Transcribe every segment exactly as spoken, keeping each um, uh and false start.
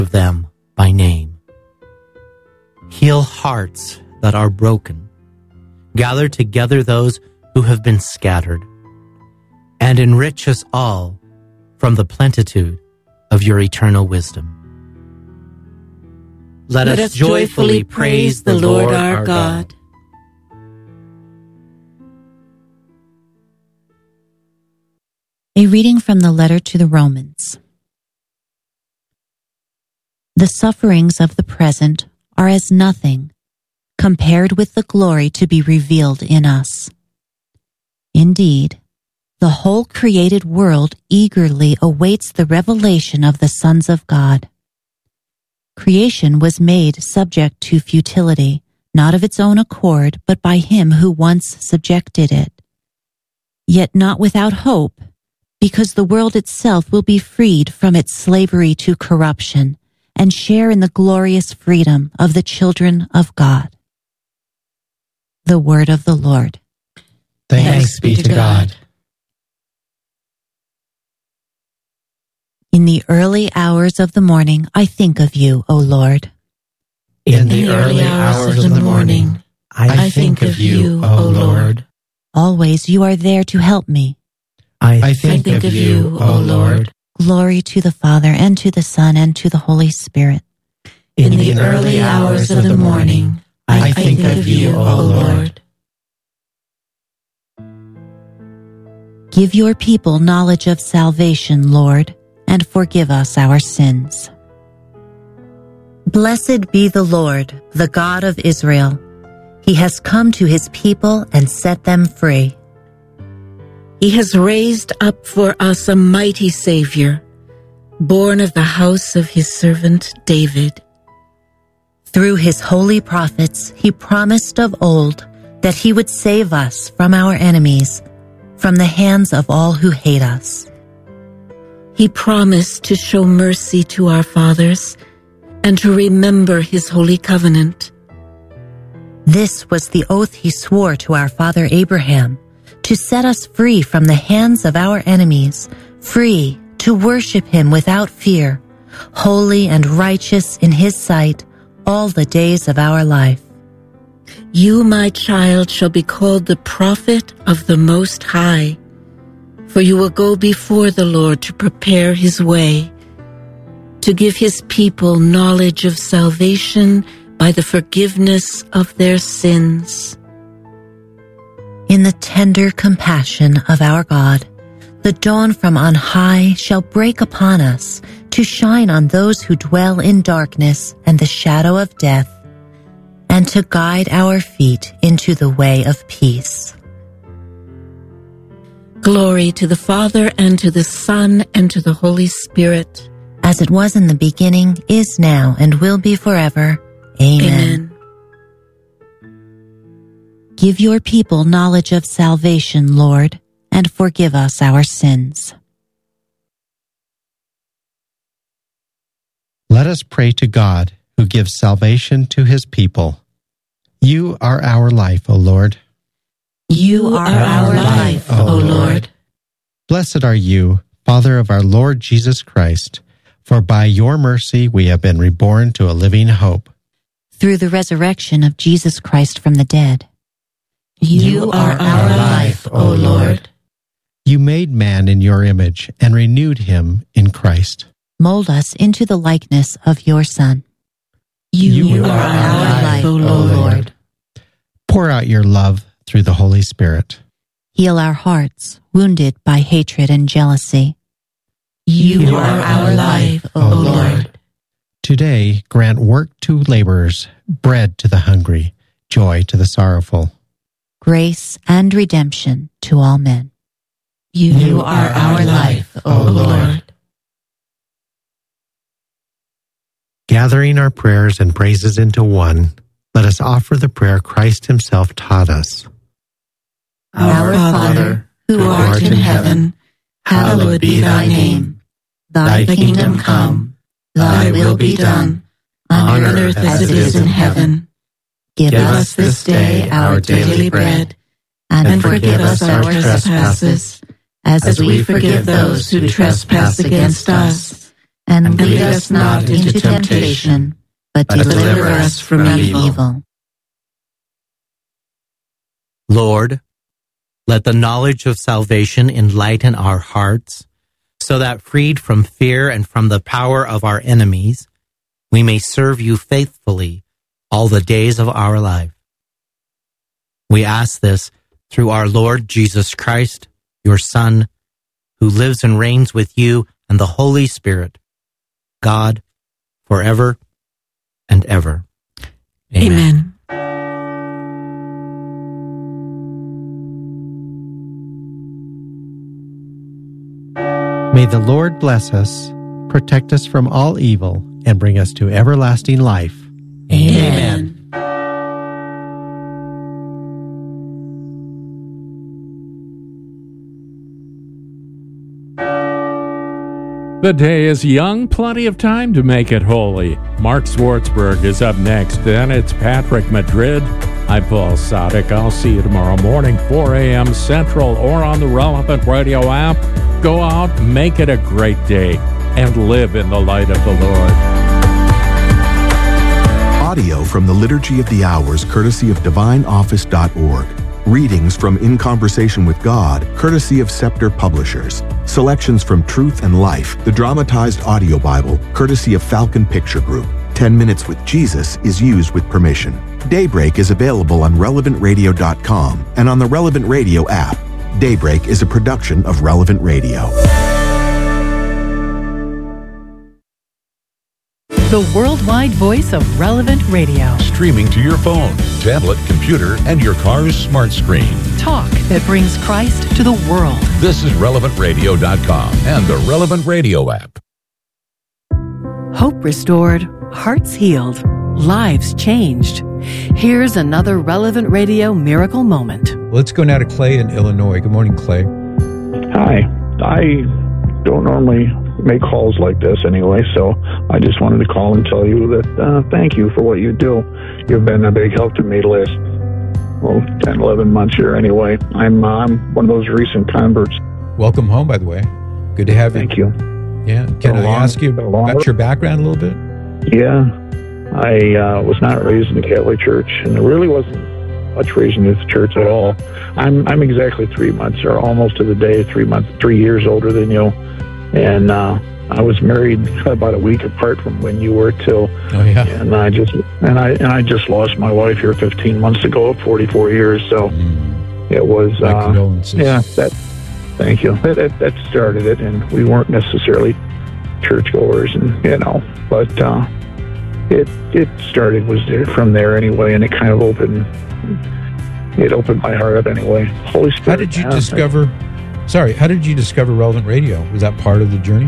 of them by name. Heal hearts that are broken. Gather together those who have been scattered, and enrich us all from the plenitude of your eternal wisdom. Let, Let us joyfully praise the Lord our God. A reading from the letter to the Romans. The sufferings of the present are as nothing compared with the glory to be revealed in us. Indeed, the whole created world eagerly awaits the revelation of the sons of God. Creation was made subject to futility, not of its own accord, but by him who once subjected it. Yet not without hope, because the world itself will be freed from its slavery to corruption and share in the glorious freedom of the children of God. The word of the Lord. Thanks be to God. In the early hours of the morning, I think of you, O Lord. In the early hours of the morning, I think of you, O Lord. Always you are there to help me. I think of you, O Lord. Glory to the Father, and to the Son, and to the Holy Spirit. In the early hours of the morning, I think of you, O Lord. Give your people knowledge of salvation, Lord, and forgive us our sins. Blessed be the Lord, the God of Israel. He has come to his people and set them free. He has raised up for us a mighty Savior, born of the house of his servant David. Through his holy prophets, he promised of old that he would save us from our enemies, from the hands of all who hate us. He promised to show mercy to our fathers and to remember his holy covenant. This was the oath he swore to our father Abraham, to set us free from the hands of our enemies, free to worship him without fear, holy and righteous in his sight all the days of our life. You, my child, shall be called the prophet of the Most High, for you will go before the Lord to prepare his way, to give his people knowledge of salvation by the forgiveness of their sins. In the tender compassion of our God, the dawn from on high shall break upon us to shine on those who dwell in darkness and the shadow of death, and to guide our feet into the way of peace. Glory to the Father, and to the Son, and to the Holy Spirit. As it was in the beginning, is now, and will be forever. Amen. Amen. Give your people knowledge of salvation, Lord, and forgive us our sins. Let us pray to God, who gives salvation to his people. You are our life, O Lord. You are our life, O Lord. Blessed are you, Father of our Lord Jesus Christ, for by your mercy we have been reborn to a living hope. Through the resurrection of Jesus Christ from the dead. You are our life, O Lord. You made man in your image and renewed him in Christ. Mold us into the likeness of your Son. You, you are our life, O Lord. Pour out your love through the Holy Spirit. Heal our hearts, wounded by hatred and jealousy. You, you are our life, O Lord. Today, grant work to laborers, bread to the hungry, joy to the sorrowful. Grace and redemption to all men. You, you are our life, O Lord. Gathering our prayers and praises into one, let us offer the prayer Christ himself taught us. Our Father, who art in heaven, hallowed be thy name. Thy kingdom come, thy will be done, on earth as it is in heaven. Give us this day our daily bread, and forgive us our trespasses, as we forgive those who trespass against us. And lead us not into temptation, but deliver us from evil. Lord, let the knowledge of salvation enlighten our hearts, so that freed from fear and from the power of our enemies, we may serve you faithfully all the days of our life. We ask this through our Lord Jesus Christ, your Son, who lives and reigns with you and the Holy Spirit, God, forever and ever. Amen. May the Lord bless us, protect us from all evil, and bring us to everlasting life. Amen. The day is young, plenty of time to make it holy. Mark Swartzberg is up next, then it's Patrick Madrid. I'm Paul Sadek. I'll see you tomorrow morning, four a.m. Central, or on the Relevant Radio app. Go out, make it a great day, and live in the light of the Lord. Audio from the Liturgy of the Hours, courtesy of divine office dot org. Readings from In Conversation with God, courtesy of Scepter Publishers. Selections from Truth and Life, the dramatized audio Bible, courtesy of Falcon Picture Group. Ten Minutes with Jesus is used with permission. Daybreak is available on relevant radio dot com and on the Relevant Radio app. Daybreak is a production of Relevant Radio. The worldwide voice of Relevant Radio. Streaming to your phone, tablet, computer, and your car's smart screen. Talk that brings Christ to the world. This is relevant radio dot com and the Relevant Radio app. Hope restored, hearts healed, lives changed. Here's another Relevant Radio miracle moment. Let's go now to Clay in Illinois. Good morning, Clay. Hi. I don't normally make calls like this anyway, so I just wanted to call and tell you that uh, thank you for what you do. You've been a big help to me the last, well, ten, eleven months here anyway. I'm, uh, I'm one of those recent converts. Welcome home, by the way. Good to have you. Thank you. Yeah. Can I long, ask you about your background a little bit? Yeah. I uh, was not raised in the Catholic Church, and there really wasn't much raised in the church at all. I'm I'm exactly three months, or almost to the day, three months, three years older than you. And uh, I was married about a week apart from when you were, too. Oh yeah. And I just and I and I just lost my wife here fifteen months ago, at forty-four years. So mm. it was. My uh, condolences. Yeah. That. Thank you. That, that that started it, and we weren't necessarily churchgoers, and you know, but uh, it it started was there from there anyway, and it kind of opened. It opened my heart up anyway. Holy Spirit. How did you discover? Sorry, how did you discover Relevant Radio? Was that part of the journey?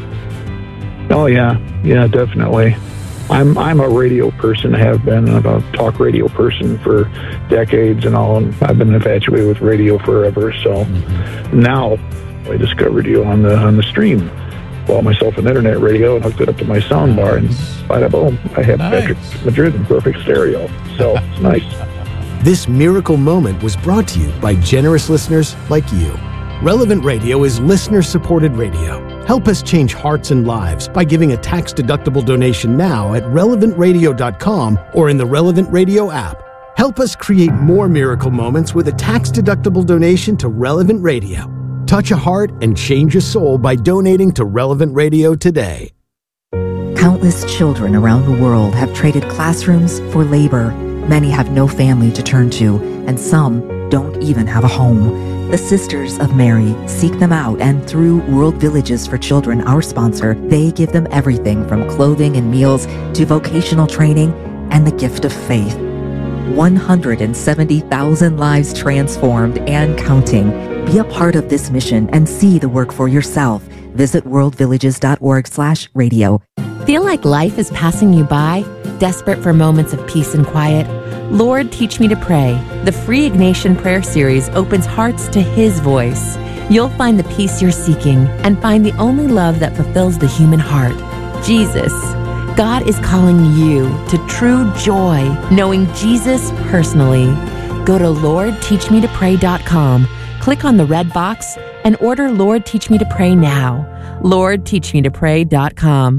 Oh yeah, yeah, definitely. I'm I'm a radio person, have been a talk radio person for decades and all, and I've been infatuated with radio forever. So mm-hmm. now I discovered you on the on the stream. Bought myself an internet radio and hooked it up to my sound bar, and bada boom, I have nice. Patrick Madrid in perfect stereo. So it's nice. This miracle moment was brought to you by generous listeners like you. Relevant Radio is listener-supported radio. Help us change hearts and lives by giving a tax-deductible donation now at relevant radio dot com or in the Relevant Radio app. Help us create more miracle moments with a tax-deductible donation to Relevant Radio. Touch a heart and change a soul by donating to Relevant Radio today. Countless children around the world have traded classrooms for labor. Many have no family to turn to, and some don't even have a home. The Sisters of Mary seek them out, and through World Villages for Children, our sponsor, they give them everything from clothing and meals to vocational training and the gift of faith. one hundred seventy thousand lives transformed and counting. Be a part of this mission and see the work for yourself. Visit world villages dot org slash radio. Feel like life is passing you by? Desperate for moments of peace and quiet? Lord, Teach Me to Pray. The free Ignatian prayer series opens hearts to His voice. You'll find the peace you're seeking and find the only love that fulfills the human heart, Jesus. God is calling you to true joy, knowing Jesus personally. Go to lord teach me to pray dot com, click on the red box, and order Lord Teach Me to Pray now. lord teach me to pray dot com.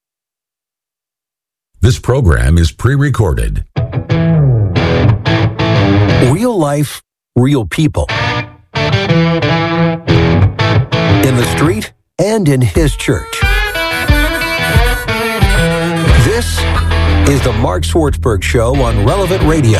This program is pre-recorded. Real life, real people. In the street and in his church. This is the Mark Swartzberg Show on Relevant Radio.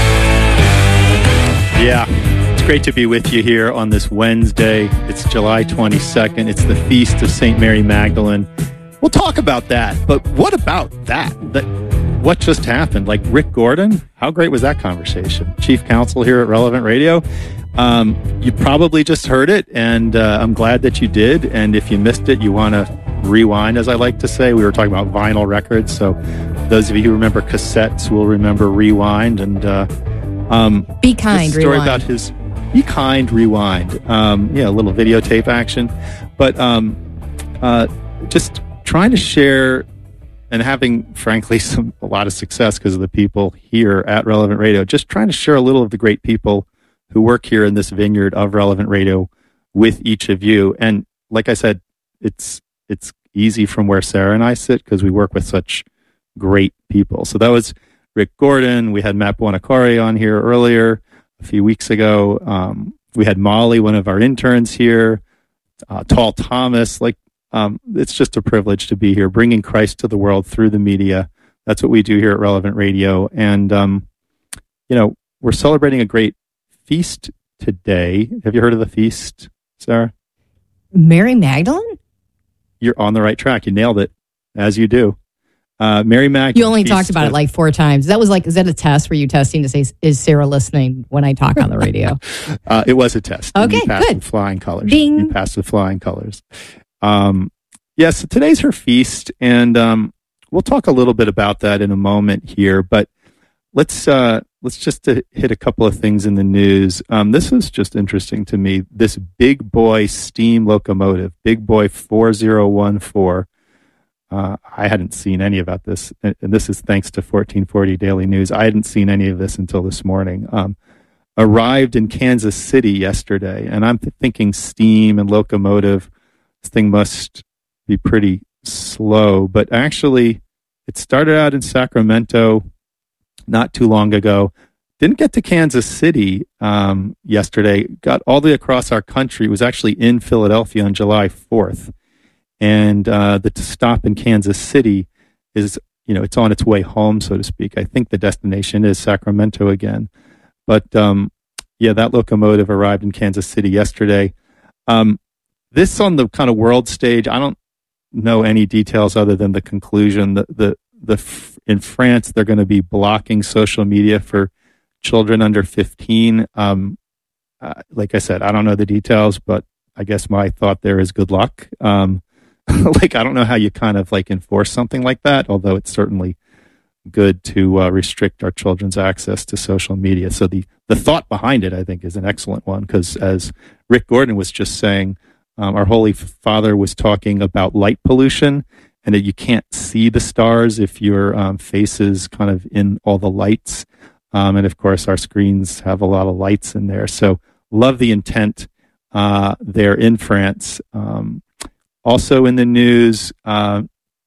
Yeah, it's great to be with you here on this Wednesday. It's July twenty-second. It's the feast of Saint Mary Magdalene. We'll talk about that, but what about that? That what just happened? Like Rick Gordon? How great was that conversation? Chief Counsel here at Relevant Radio. Um, you probably just heard it, and uh, I'm glad that you did. And if you missed it, you want to rewind, as I like to say. We were talking about vinyl records, so those of you who remember cassettes will remember Rewind. And uh, um, Be Kind, story Rewind. about his Be Kind, Rewind. Um, yeah, a little videotape action, but um, uh, just trying to share and having, frankly, some a lot of success because of the people here at Relevant Radio. Just trying to share a little of the great people who work here in this vineyard of Relevant Radio with each of you. And like I said, it's it's easy from where Sarah and I sit because we work with such great people. So that was Rick Gordon. We had Matt Buonacori on here earlier a few weeks ago. Um, we had Molly, one of our interns here, uh, Tall Thomas. Like, um, it's just a privilege to be here, bringing Christ to the world through the media. That's what we do here at Relevant Radio. And, um, you know, we're celebrating a great feast today. Have you heard of the feast, Sarah? Mary Magdalene? You're on the right track. You nailed it, as you do. Uh, Mary Magdalene. You only feast talked about of, it like four times. That was like, is that a test? Were you testing to say, is Sarah listening when I talk on the radio? uh, it was a test. Okay, you passed good. with flying colors. Ding. You passed with flying colors. Um, yeah, so today's her feast, and um, we'll talk a little bit about that in a moment here. But let's uh, let's just uh, hit a couple of things in the news. Um, this was just interesting to me. This big boy steam locomotive, Big Boy four oh one four. Uh, I hadn't seen any about this, and this is thanks to fourteen forty Daily News. I hadn't seen any of this until this morning. Um, arrived in Kansas City yesterday, and I'm th- thinking steam and locomotive. This thing must be pretty slow, but actually, it started out in Sacramento not too long ago. Didn't get to Kansas City um, yesterday. Got all the way across our country. It was actually in Philadelphia on July fourth. And uh, the stop in Kansas City is, you know, it's on its way home, so to speak. I think the destination is Sacramento again. But, um, yeah, that locomotive arrived in Kansas City yesterday. Um, this on the kind of world stage, I don't know any details other than the conclusion. The, the, the in France, they're going to be blocking social media for children under fifteen. Um, uh, like I said, I don't know the details, but I guess my thought there is good luck. Um, like, I don't know how you kind of like enforce something like that, although it's certainly good to uh, restrict our children's access to social media. So the, the thought behind it, I think, is an excellent one, because as Rick Gordon was just saying, um, our Holy Father was talking about light pollution and that you can't see the stars if your um, face is kind of in all the lights. Um, and of course, our screens have a lot of lights in there. So love the intent uh, there in France. Um, Also in the news, uh,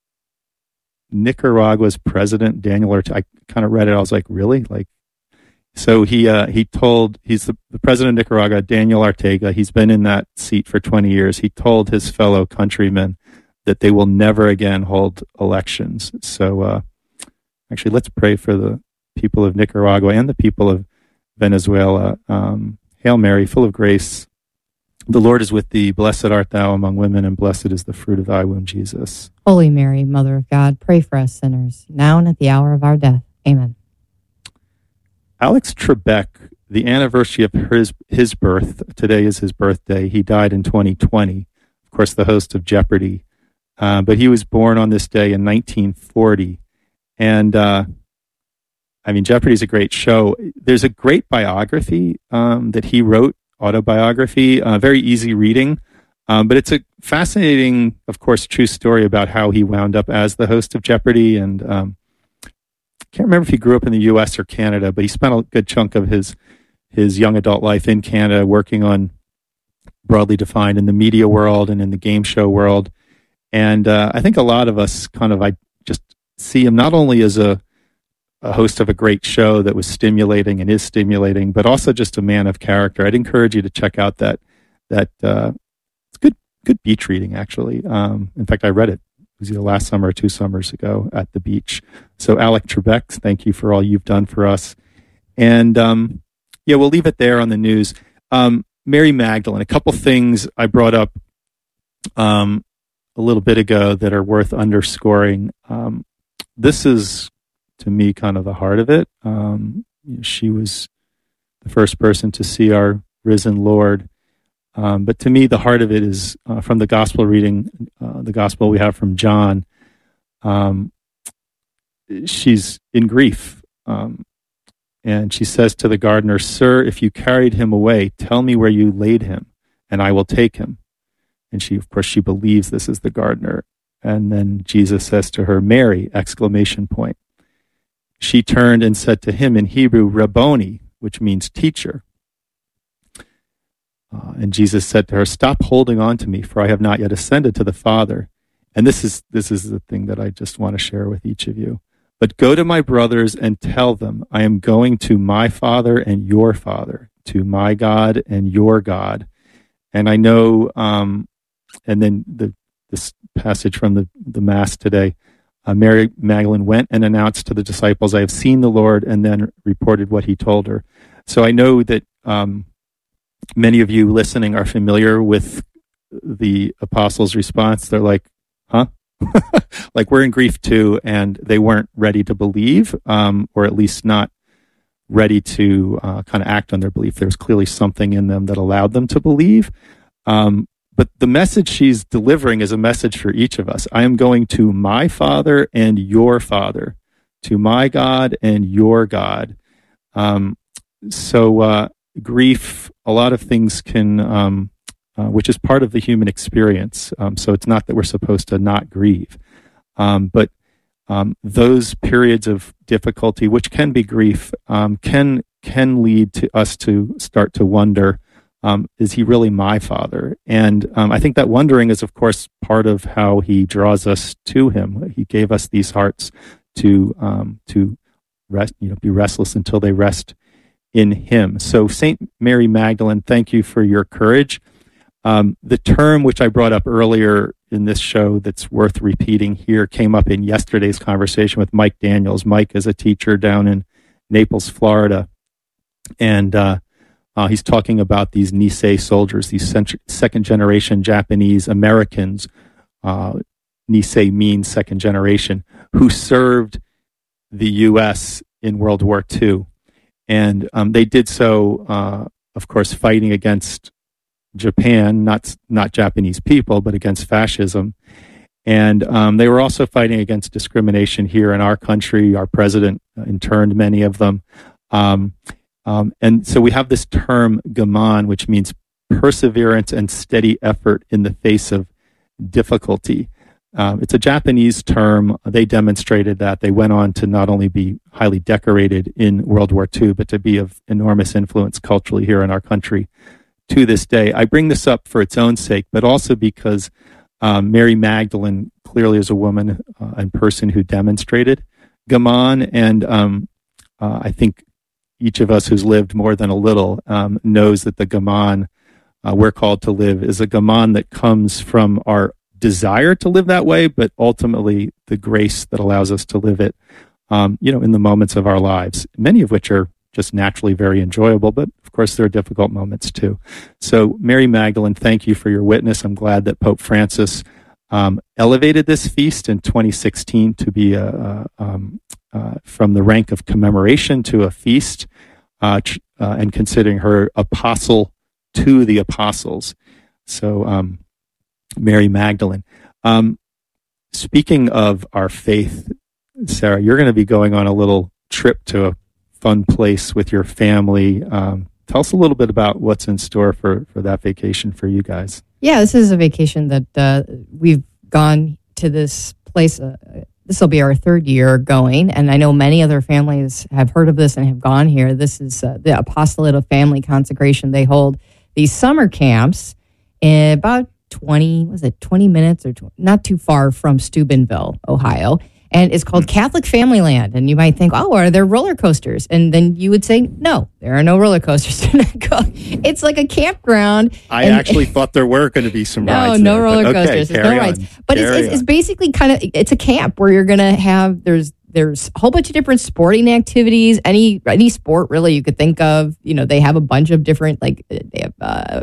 Nicaragua's president, Daniel Ortega, I kind of read it. I was like, really? Like, so he uh, he told, he's the, the president of Nicaragua, Daniel Ortega. He's been in that seat for twenty years. He told his fellow countrymen that they will never again hold elections. So uh, actually, let's pray for the people of Nicaragua and the people of Venezuela. Um, Hail Mary, full of grace. The Lord is with thee. Blessed art thou among women, and blessed is the fruit of thy womb, Jesus. Holy Mary, Mother of God, pray for us sinners, now and at the hour of our death. Amen. Alex Trebek, the anniversary of his, his birth, today is his birthday. He died in twenty twenty, of course, the host of Jeopardy. Uh, but he was born on this day in nineteen forty. And, uh, I mean, Jeopardy is a great show. There's a great biography um, that he wrote, autobiography, uh, very easy reading. Um, but it's a fascinating, of course, true story about how he wound up as the host of Jeopardy. And um, I can't remember if he grew up in the U S or Canada, but he spent a good chunk of his his young adult life in Canada working on, broadly defined, in the media world and in the game show world. And uh, I think a lot of us kind of, I just see him not only as a, a host of a great show that was stimulating and is stimulating, but also just a man of character. I'd encourage you to check out that, that uh, it's good, good beach reading, actually. Um, in fact, I read it. It was either last summer or two summers ago at the beach. So Alec Trebek, thank you for all you've done for us. And um, yeah, we'll leave it there on the news. Um, Mary Magdalene, a couple things I brought up um, a little bit ago that are worth underscoring. Um, this is, to me, kind of the heart of it. Um, she was the first person to see our risen Lord. Um, but to me, the heart of it is uh, from the gospel reading, uh, the gospel we have from John. Um, she's in grief. Um, and she says to the gardener, "Sir, if you carried him away, tell me where you laid him, and I will take him." And she, of course, she believes this is the gardener. And then Jesus says to her, "Mary!" exclamation point. She turned and said to him in Hebrew, "Rabboni," which means teacher. Uh, and Jesus said to her, "Stop holding on to me, for I have not yet ascended to the Father." And this is this is the thing that I just want to share with each of you. "But go to my brothers and tell them, I am going to my Father and your Father, to my God and your God." And I know, um, and then the this passage from the, the Mass today, uh, Mary Magdalene went and announced to the disciples, "I have seen the Lord," and then reported what he told her. So I know that um, many of you listening are familiar with the apostles' response. They're like, huh? Like, we're in grief too, and they weren't ready to believe, um, or at least not ready to uh, kind of act on their belief. There was clearly something in them that allowed them to believe. Um, but the message she's delivering is a message for each of us. I am going to my Father and your Father, to my God and your God. Um, so uh, grief, a lot of things can... Um, Uh, which is part of the human experience. Um, so it's not that we're supposed to not grieve. Um, but um, those periods of difficulty, which can be grief, um, can can lead to us to start to wonder, um, is he really my Father? And um, I think that wondering is, of course, part of how he draws us to him. He gave us these hearts to um, to rest, you know, be restless until they rest in him. So Saint Mary Magdalene, thank you for your courage. Um, the term which I brought up earlier in this show that's worth repeating here came up in yesterday's conversation with Mike Daniels. Mike is a teacher down in Naples, Florida, and uh, uh, he's talking about these Nisei soldiers, these cent- second-generation Japanese Americans. Uh, Nisei means second generation, who served the U S in World War Two, and um, they did so, uh, of course, fighting against Japan, not not Japanese people, but against fascism. And um, they were also fighting against discrimination here in our country. Our president interned many of them. Um, um, and so we have this term, gaman, which means perseverance and steady effort in the face of difficulty. Um, it's a Japanese term. They demonstrated that. They went on to not only be highly decorated in World War Two, but to be of enormous influence culturally here in our country to this day. I bring this up for its own sake, but also because um, Mary Magdalene clearly is a woman uh, and person who demonstrated gaman, and um, uh, I think each of us who's lived more than a little um, knows that the gaman uh, we're called to live is a gaman that comes from our desire to live that way, but ultimately the grace that allows us to live it, um, you know, in the moments of our lives, many of which are just naturally very enjoyable, but of course there are difficult moments too. So Mary Magdalene, thank you for your witness. I'm glad that Pope Francis um, elevated this feast in twenty sixteen to be a, a, um, uh, from the rank of commemoration to a feast, uh, tr- uh, and considering her apostle to the apostles. So um, Mary Magdalene. Um, speaking of our faith, Sarah, you're going to be going on a little trip to a fun place with your family. Um, tell us a little bit about what's in store for, for that vacation for you guys. Yeah, this is a vacation that uh, we've gone to this place. Uh, this will be our third year going, and I know many other families have heard of this and have gone here. This is uh, the Apostolate of Family Consecration. They hold these summer camps uh, about twenty, was it twenty minutes or tw- not too far from Steubenville, Ohio. And it's called Catholic Family Land. And you might think, oh, are there roller coasters? And then you would say, no, there are no roller coasters. It's like a campground. I and, actually thought there were going to be some no, rides. No, no there, roller but, okay, coasters. No on, rides. But it's, it's, it's basically kind of, it's a camp where you're going to have, there's there's a whole bunch of different sporting activities, any any sport really you could think of. You know, they have a bunch of different, like they have uh,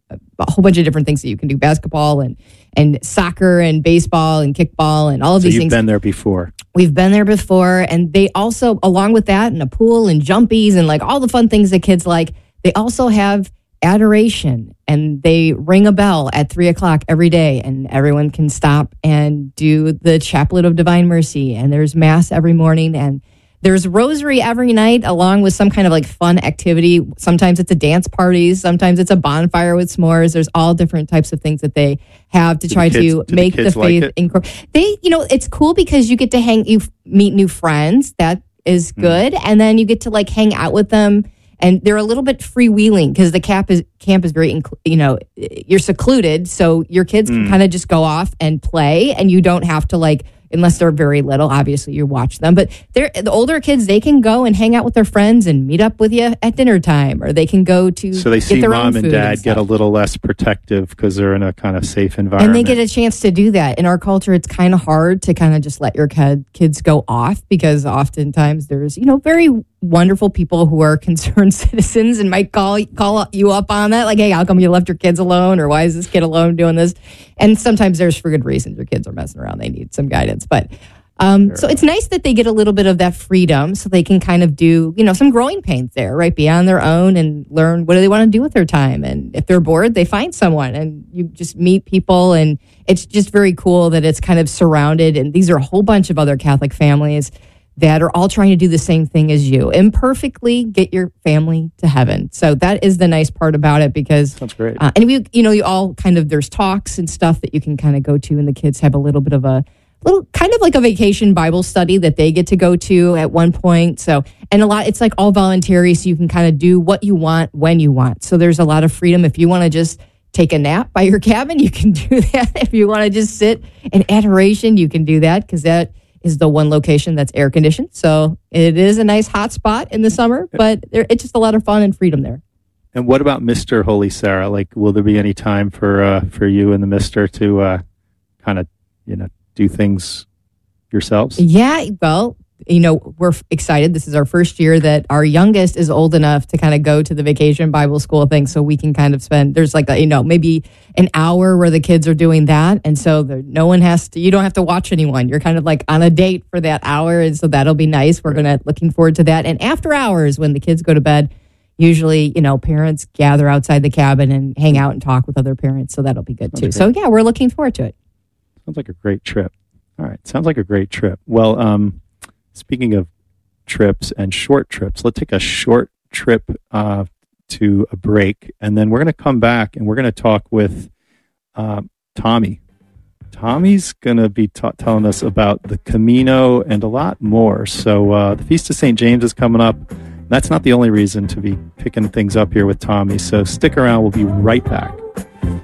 a whole bunch of different things that you can do, basketball and and soccer and baseball and kickball and all of so these you've things. You've been there before. We've been there before. And they also, along with that, and a pool and jumpies and like all the fun things that kids like, they also have adoration, and they ring a bell at three o'clock every day, and everyone can stop and do the Chaplet of Divine Mercy, and there's mass every morning, and there's rosary every night, along with some kind of like fun activity. Sometimes it's a dance party, sometimes it's a bonfire with s'mores. There's all different types of things that they have to do try the kids, to make the, the faith. Like inc- they, you know, it's cool because you get to hang, you meet new friends. That is good, mm. and then you get to like hang out with them. And they're a little bit freewheeling because the camp is camp is very, you know, you're secluded, so your kids can mm. kind of just go off and play, and you don't have to like, unless they're very little, obviously you watch them. But they're the older kids, they can go and hang out with their friends and meet up with you at dinner time, or they can go to so they get see their mom own and food dad and get a little less protective because they're in a kind of safe environment, and they get a chance to do that. In our culture, it's kind of hard to kind of just let your kid, kids go off, because oftentimes there's, you know, very wonderful people who are concerned citizens and might call call you up on that, like, hey, how come you left your kids alone, or why is this kid alone doing this? And sometimes there's for good reasons. Your kids are messing around, they need some guidance. But um sure. So it's nice that they get a little bit of that freedom, so they can kind of do, you know, some growing pains there, right, beyond their own, and learn what do they want to do with their time. And if they're bored, they find someone, and you just meet people, and it's just very cool that it's kind of surrounded. And these are a whole bunch of other Catholic families that are all trying to do the same thing as you, imperfectly get your family to heaven. So that is the nice part about it, because that's great. Uh, and we, you know, you all kind of, there's talks and stuff that you can kind of go to, and the kids have a little bit of a little kind of like a vacation Bible study that they get to go to at one point. So, and a lot, it's like all voluntary, so you can kind of do what you want when you want. So there's a lot of freedom. If you want to just take a nap by your cabin, you can do that. If you want to just sit in adoration, you can do that, because that is the one location that's air conditioned. So it is a nice hot spot in the summer, but there, it's just a lot of fun and freedom there. And what about Mister Holy Sarah? Like, will there be any time for uh, for you and the Mister to uh, kind of, you know, do things yourselves? Yeah, well, you know, we're excited. This is our first year that our youngest is old enough to kind of go to the vacation Bible school thing, so we can kind of spend, there's like, a, you know, maybe an hour where the kids are doing that. And so there, no one has to, you don't have to watch anyone. You're kind of like on a date for that hour. And so that'll be nice. We're going to, looking forward to that. And after hours, when the kids go to bed, usually, you know, parents gather outside the cabin and hang out and talk with other parents. So that'll be good too. So yeah, we're looking forward to it. Sounds like a great trip. All right. Sounds like a great trip. Well, um, speaking of trips and short trips, let's take a short trip uh, to a break, and then we're going to come back and we're going to talk with uh, Tommy. Tommy's going to be ta- telling us about the Camino and a lot more. So uh, the Feast of Saint James is coming up. That's not the only reason to be picking things up here with Tommy. So stick around. We'll be right back.